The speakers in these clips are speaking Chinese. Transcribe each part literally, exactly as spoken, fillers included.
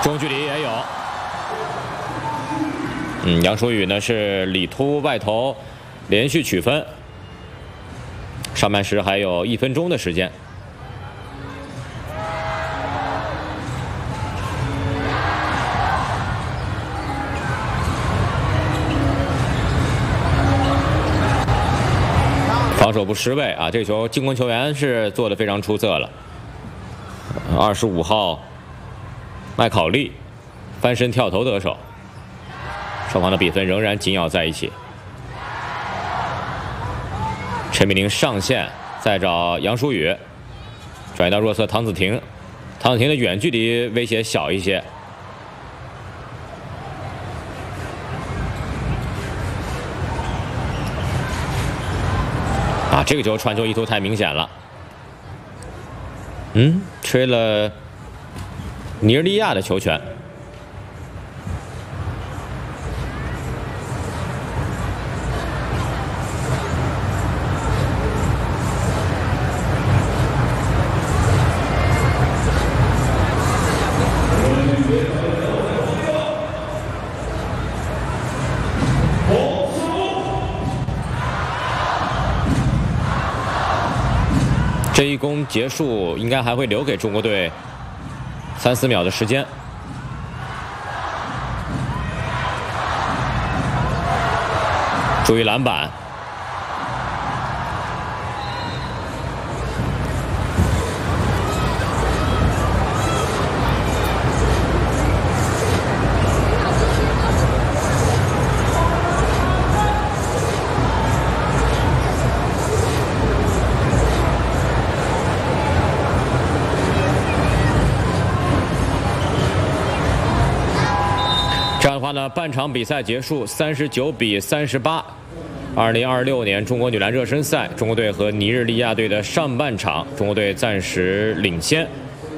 中距离也有。嗯，杨舒宇呢是里突外投，连续取分。上半时还有一分钟的时间。防守不失位啊！这个球进攻球员是做得非常出色了。二十五号麦考利翻身跳投得手，双方的比分仍然紧咬在一起。陈敏玲上线，再找杨舒宇，转移到弱侧唐子婷，唐子婷的远距离威胁小一些。啊，这个球传球意图太明显了。嗯，吹了尼日利亚的球权。这一攻结束，应该还会留给中国队三四秒的时间。注意篮板。这样的话呢，半场比赛结束，三十九比三十八。二零二六年中国女篮热身赛，中国队和尼日利亚队的上半场，中国队暂时领先。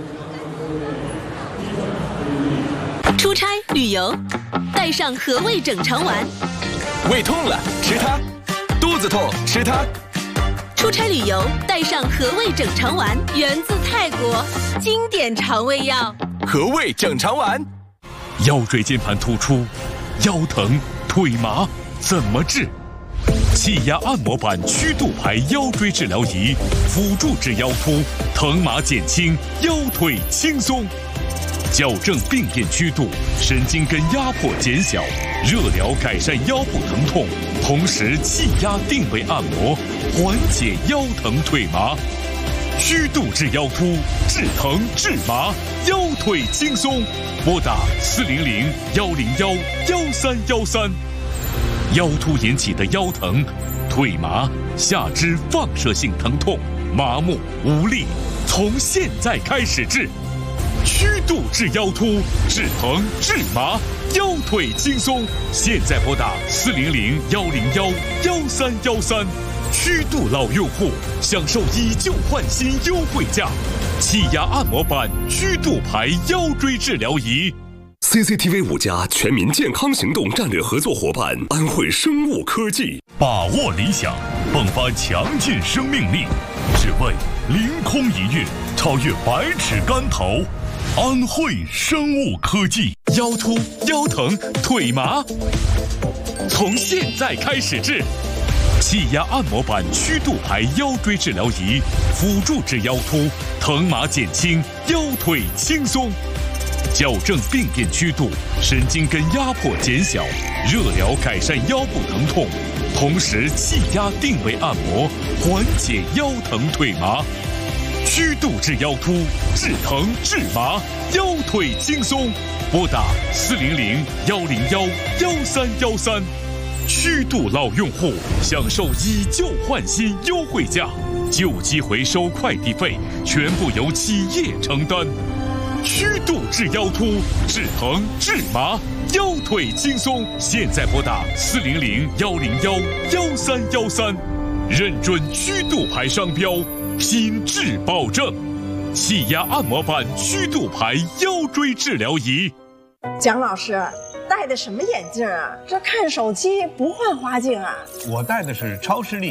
出差旅游，带上和味整肠丸。 胃痛了吃它，肚子痛吃它。 出差旅游，带上和味整肠丸，源自泰国，经典肠胃药。 和味整肠丸。 腰椎间盘突出、腰疼、腿麻怎么治？气压按摩板曲度排腰椎治疗仪，辅助治腰突，疼麻减轻，腰腿轻松。矫正病变曲度，神经根压迫减小，热疗改善腰部疼痛，同时气压定位按摩，缓解腰疼腿麻。曲度治腰突，治疼治麻，腰腿轻松。拨打四零零幺零幺幺三幺三。腰突引起的腰疼、腿麻、下肢放射性疼痛、麻木无力，从现在开始治。曲度治腰突，治疼治麻，腰腿轻松。现在拨打四零零幺零幺幺三幺三。曲度老用户享受以旧换新优惠价，气压按摩板曲度排腰椎治疗仪。 C C T V 五家全民健康行动战略合作伙伴安慧生物科技， 把握理想，迸发强劲生命力，只为凌空一跃，超越百尺竿头。安慧生物科技， 腰突、腰疼、腿麻，从现在开始治。气压按摩板曲度排腰椎治疗仪，辅助治腰突，疼麻减轻，腰腿轻松。矫正病变曲度，神经根压迫减小，热疗改善腰部疼痛，同时气压定位按摩，缓解腰疼腿麻。曲度治腰突，治疼治麻，腰腿轻松。拨打四零零幺零幺幺三幺三。曲度老用户享受以旧换新优惠价，旧机回收快递费全部由企业承担。曲度治腰突，治疼治麻，腰腿轻松。现在拨打四零零幺零幺幺三幺三，认准曲度牌商标，品质保证。气压按摩板曲度牌腰椎治疗仪。 蒋老师戴的什么眼镜啊？这看手机不换花镜啊？ 我戴的是超视力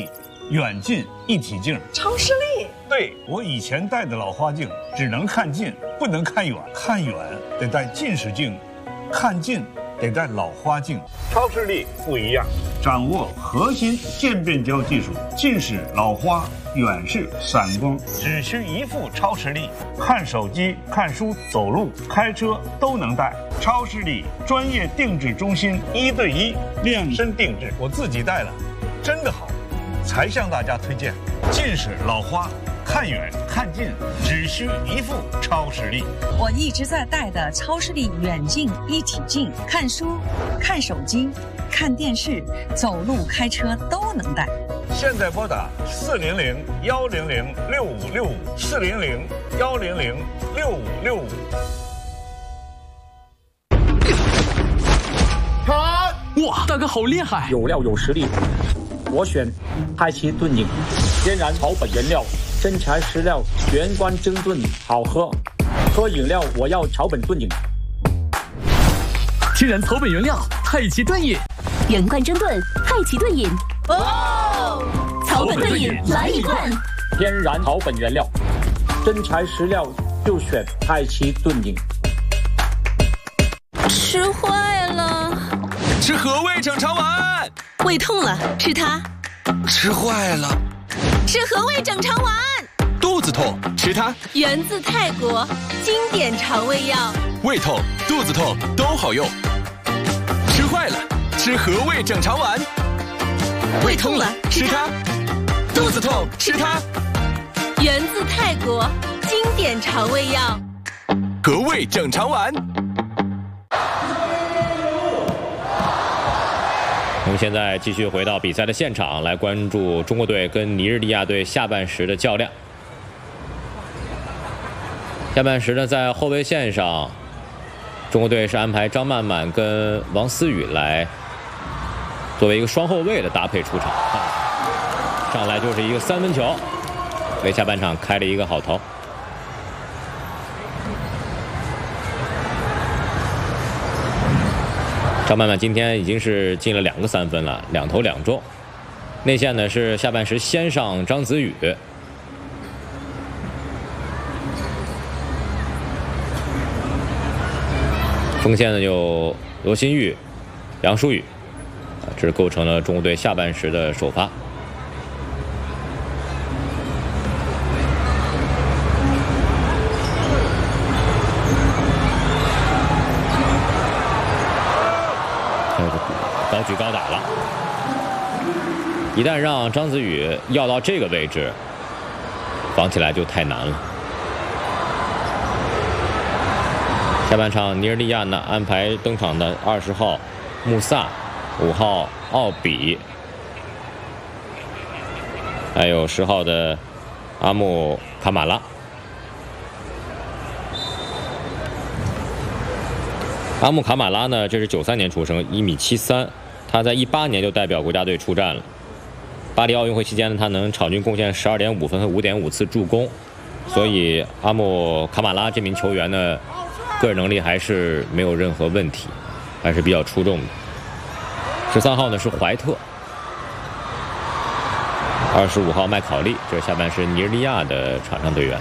远近一体镜。 超视力。 对，我以前戴的老花镜只能看近，不能看远，看远得戴近视镜，看近得戴老花镜。超视力不一样，掌握核心渐变焦技术，近视、老花、远视、散光，只需一副超视力，看手机、看书、走路、开车都能戴。超视力专业定制中心，一对一量身定制，我自己戴了，真的好，才向大家推荐。近视、老花。看远看近只需一副超视力。 我一直在戴的超视力远近一体镜，看书、看手机、看电视、走路、开车都能戴。 现在拨打四零零幺零零六五六五四零零幺零零六五六五。 哇，大哥好厉害！ 有料有实力，我选太极炖饮，天然草本原料。真材实料，原罐蒸炖，好喝。喝饮料我要草本炖饮。 天然草本原料，太极炖饮。 原罐蒸炖，太极炖饮。哦，草本炖饮来一罐。 天然草本原料，真材实料，就选太极炖饮。 吃坏了。 吃和味整肠丸。 胃痛了，吃它。 吃坏了。 吃和味整肠丸。 肚子痛，吃它。 源自泰国，经典肠胃药。 胃痛、肚子痛都好用。吃坏了，吃和味整肠丸。 胃痛了，吃它。 肚子痛，吃它。 源自泰国，经典肠胃药。 和味整肠丸。 我们现在继续回到比赛的现场，来关注中国队跟尼日利亚队下半时的较量。下半时呢，在后卫线上，中国队是安排张曼曼跟王思雨来作为一个双后卫的搭配出场，上来就是一个三分球，为下半场开了一个好头。张曼曼今天已经是进了两个三分了，两投两中。内线呢是下半时先上张子宇，锋线呢有罗新玉、杨舒宇，这是构成了中国队下半时的首发。高举高打了，一旦让张子宇要到这个位置，防起来就太难了。下半场尼日利亚呢安排登场的二十号穆萨、五号奥比，还有十号的阿木卡马拉。阿木卡马拉呢，这是九三年出生，一米七三，他在一八年就代表国家队出战了。巴黎奥运会期间呢，他能场均贡献十二点五分和五点五次助攻，所以阿木卡马拉这名球员呢，个人能力还是没有任何问题，还是比较出众的。十三号呢是怀特，二十五号麦考利，这是下半时尼日利亚的场上队员。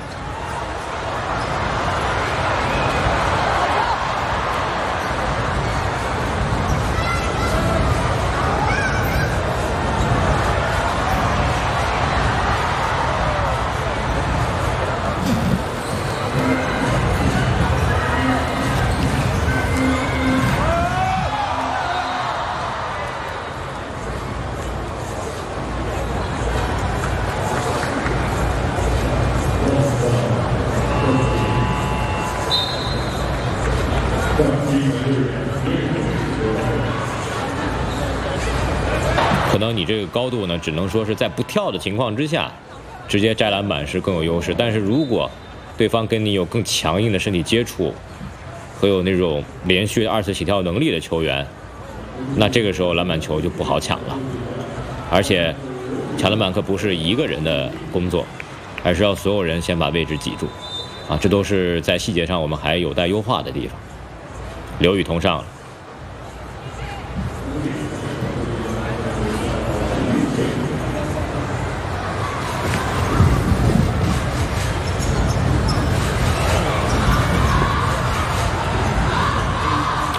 可能你这个高度呢，只能说是在不跳的情况之下，直接摘篮板是更有优势。但是如果对方跟你有更强硬的身体接触，和有那种连续二次起跳能力的球员，那这个时候篮板球就不好抢了。而且抢篮板可不是一个人的工作，还是要所有人先把位置挤住，啊，这都是在细节上我们还有待优化的地方。刘雨桐上了。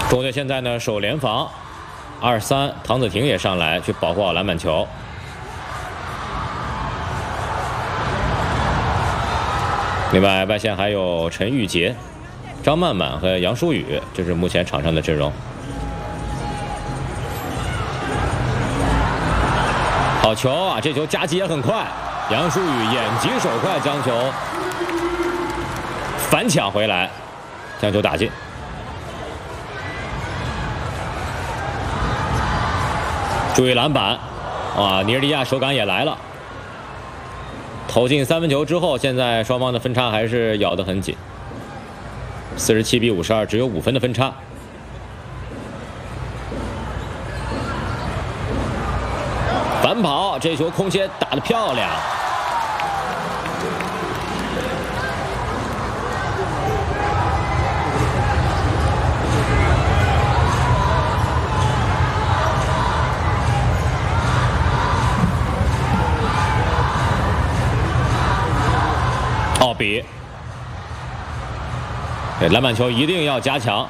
中国队现在呢守联防，二三唐子婷也上来去保护好篮板球。另外外线还有陈玉洁、张曼曼和杨舒雨，这是目前场上的阵容。好球啊！这球夹击也很快，杨舒雨眼疾手快将球反抢回来，将球打进。注意篮板啊！尼日利亚手感也来了。投进三分球之后，现在双方的分差还是咬得很紧，四十七比五十二，只有五分的分差。反跑，这球空切打得漂亮。奥比，对，篮板球一定要加强。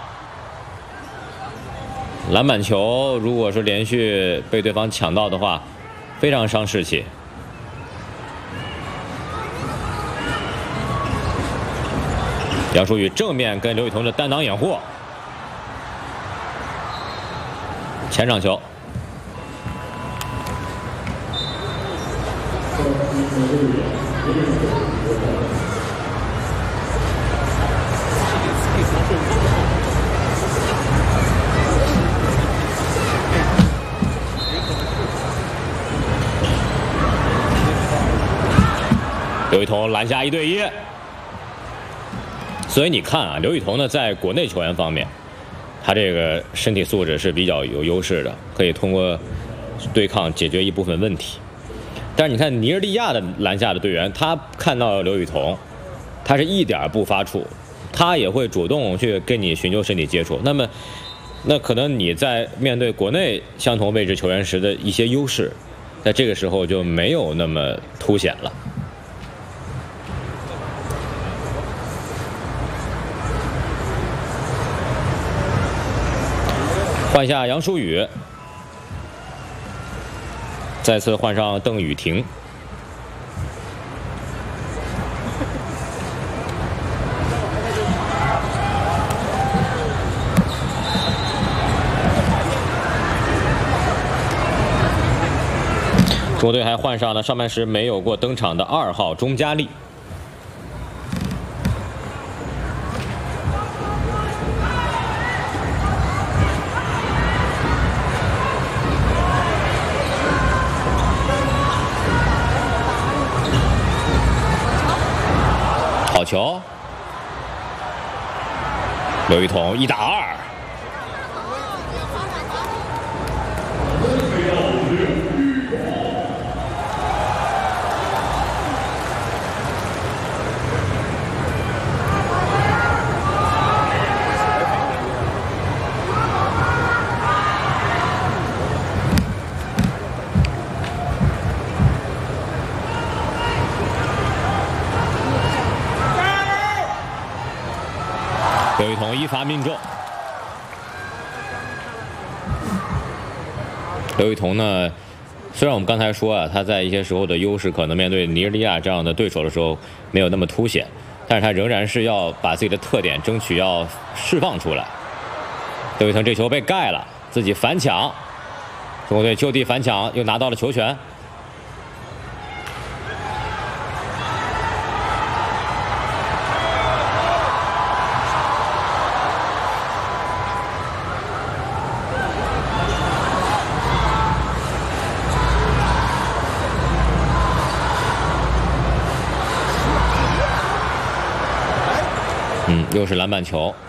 篮板球如果是连续被对方抢到的话，非常伤士气。杨舒雨正面跟刘雨桐的单挡掩护，前场球。刘雨桐拦下一对一，所以你看啊，刘雨桐呢，在国内球员方面，他这个身体素质是比较有优势的，可以通过对抗解决一部分问题。但是你看尼日利亚的篮下的队员，他看到刘雨桐，他是一点不发怵，他也会主动去跟你寻求身体接触。那么，那可能你在面对国内相同位置球员时的一些优势，在这个时候就没有那么凸显了。换下杨舒雨，再次换上邓雨婷。中国队还换上了上半时没有过登场的二号钟佳丽。好球！刘雨桐一打二。刘雨桐一发命中。刘雨桐呢，虽然我们刚才说啊，他在一些时候的优势可能面对尼日利亚这样的对手的时候没有那么凸显，但是他仍然是要把自己的特点争取要释放出来。刘雨桐这球被盖了，自己反抢，中国队就地反抢，又拿到了球权。嗯，又是篮板球。